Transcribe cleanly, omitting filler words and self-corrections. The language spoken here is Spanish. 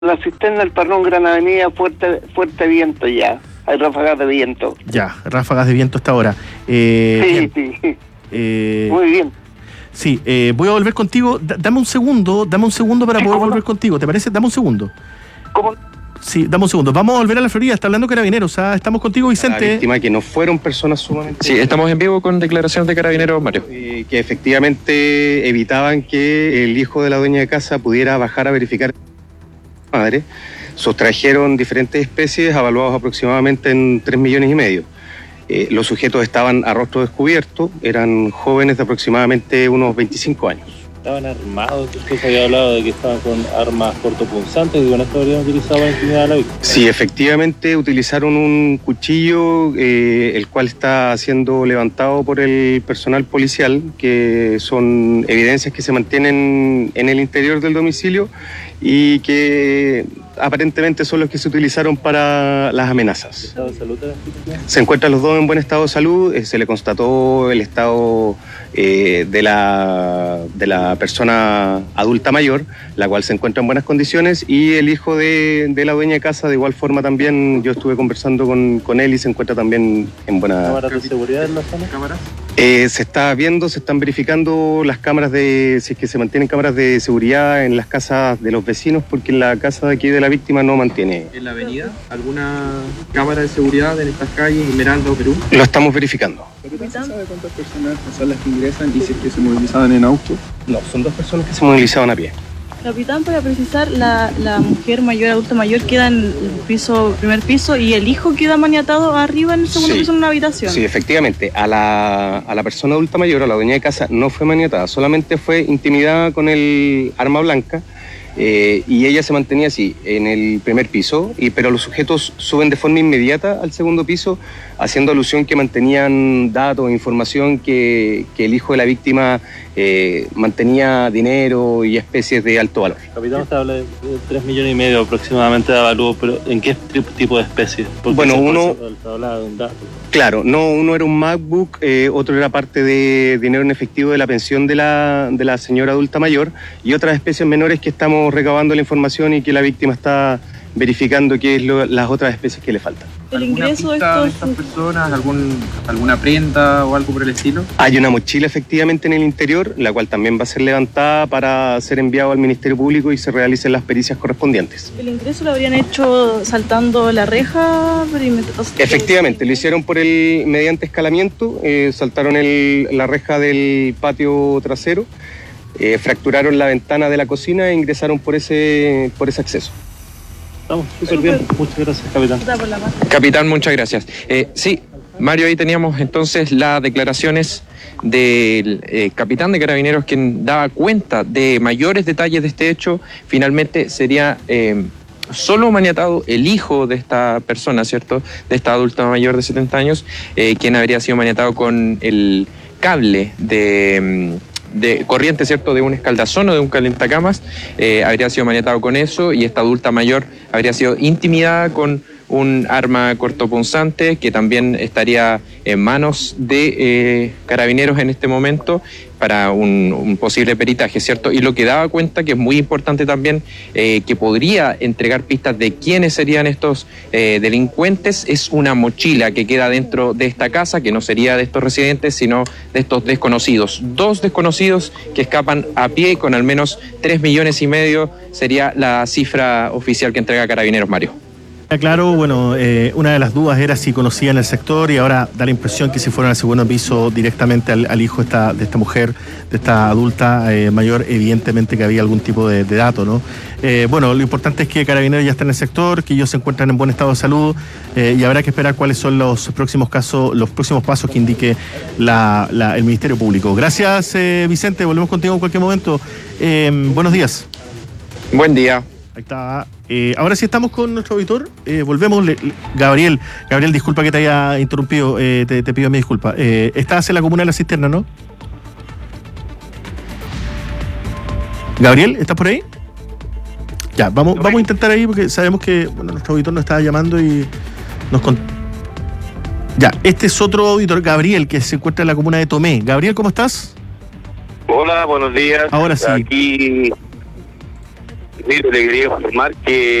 La cisterna del Parrón, Gran Avenida, fuerte viento ya. Hay ráfagas de viento. Ya, ráfagas de viento hasta ahora. Sí. Muy bien. Sí, voy a volver contigo. Dame un segundo para poder volver contigo. ¿Te parece? Dame un segundo. ¿Cómo? Sí, dame un segundo. Vamos a volver a la Florida. Está hablando Carabineros. Estamos contigo, Vicente. La víctima, que no fueron personas sumamente... Sí, estamos en vivo con declaraciones de Carabineros, Mario. Que efectivamente evitaban que el hijo de la dueña de casa pudiera bajar a verificar a la madre. Sustrajeron diferentes especies avaluados aproximadamente en 3,5 millones. Los sujetos estaban a rostro descubierto, eran jóvenes de aproximadamente unos 25 años. ¿Estaban armados? Usted se había hablado de que estaban con armas cortopunzantes y con esto habrían utilizado para intimidar a la víctima. Sí, efectivamente utilizaron un cuchillo, el cual está siendo levantado por el personal policial, que son evidencias que se mantienen en el interior del domicilio y que aparentemente son los que se utilizaron para las amenazas. ¿Estado de salud de la víctima? Se encuentran los dos en buen estado de salud, se le constató el estado de la persona adulta mayor, la cual se encuentra en buenas condiciones, y el hijo de la dueña de casa, de igual forma también, yo estuve conversando con él y se encuentra también en buena... ¿Cámaras de seguridad en la zona? ¿Cámaras? Se están verificando las cámaras si es que se mantienen cámaras de seguridad en las casas de los vecinos, porque en la casa de aquí de la víctima no mantiene. ¿En la avenida alguna cámara de seguridad en estas calles, Esmeralda o Perú? Lo estamos verificando. ¿Se sabe cuántas personas son las que ingresan y si es que se movilizaban en auto? No, son 2 personas que se movilizaban a pie. Capitán, para precisar, la mujer mayor, adulta mayor, queda en el primer piso y el hijo queda maniatado arriba en el segundo piso en una habitación. Sí, efectivamente. A la persona adulta mayor, a la dueña de casa, no fue maniatada, solamente fue intimidada con el arma blanca. Y ella se mantenía así en el primer piso, pero los sujetos suben de forma inmediata al segundo piso, haciendo alusión que mantenían datos, información que el hijo de la víctima mantenía dinero y especies de alto valor. Capitán, usted habla de 3,5 millones aproximadamente de avalúo, pero ¿en qué tipo de especie? Bueno, uno era un MacBook, otro era parte de dinero en efectivo de la pensión de la señora adulta mayor, y otras especies menores que estamos recabando la información y que la víctima está verificando qué es las otras especies que le faltan. El ingreso de estas personas, alguna prenda o algo por el estilo? Hay una mochila efectivamente en el interior, la cual también va a ser levantada para ser enviado al Ministerio Público y se realicen las pericias correspondientes. ¿El ingreso lo habrían hecho saltando la reja? Efectivamente, lo hicieron mediante escalamiento, saltaron la reja del patio trasero, fracturaron la ventana de la cocina e ingresaron por ese acceso. Estamos súper bien. Muchas gracias, capitán. Capitán, muchas gracias. Sí, Mario, ahí teníamos entonces las declaraciones del capitán de Carabineros, quien daba cuenta de mayores detalles de este hecho. Finalmente sería solo maniatado el hijo de esta persona, ¿cierto?, de esta adulta mayor de 70 años, quien habría sido maniatado con el cable de corriente, ¿cierto?, de un escaldazón o de un calentacamas, habría sido maniatado con eso, y esta adulta mayor habría sido intimidada con un arma cortopunzante que también estaría en manos de Carabineros en este momento para un posible peritaje, ¿cierto? Y lo que daba cuenta, que es muy importante también, que podría entregar pistas de quiénes serían estos delincuentes, es una mochila que queda dentro de esta casa, que no sería de estos residentes, sino de estos desconocidos. 2 desconocidos que escapan a pie con al menos 3,5 millones sería la cifra oficial que entrega Carabineros, Mario. Claro, bueno, una de las dudas era si conocían el sector, y ahora da la impresión que si fueron al segundo piso directamente al hijo de esta mujer, de esta adulta mayor, evidentemente que había algún tipo de dato, ¿no? Bueno, lo importante es que Carabineros ya está en el sector, que ellos se encuentran en buen estado de salud, y habrá que esperar cuáles son los próximos pasos que indique el Ministerio Público. Gracias, Vicente, volvemos contigo en cualquier momento. Buenos días. Buen día. Ahí está. Ahora sí estamos con nuestro auditor. Volvemos. Gabriel, disculpa que te haya interrumpido. Te pido mi disculpa. Estás en la comuna de La Cisterna, ¿no? Gabriel, ¿estás por ahí? Ya, vamos a intentar ahí, porque sabemos que nuestro auditor nos estaba llamando y nos Ya, este es otro auditor, Gabriel, que se encuentra en la comuna de Tomé. Gabriel, ¿cómo estás? Hola, buenos días. Ahora sí. Aquí Mire, le quería informar que